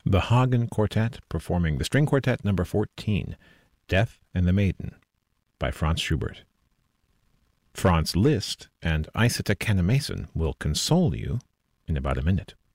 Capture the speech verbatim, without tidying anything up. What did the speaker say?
The Hagen Quartet performing the String Quartet number fourteen, Death and the Maiden, by Franz Schubert. Franz Liszt and Isata Kannemason will console you in about a minute.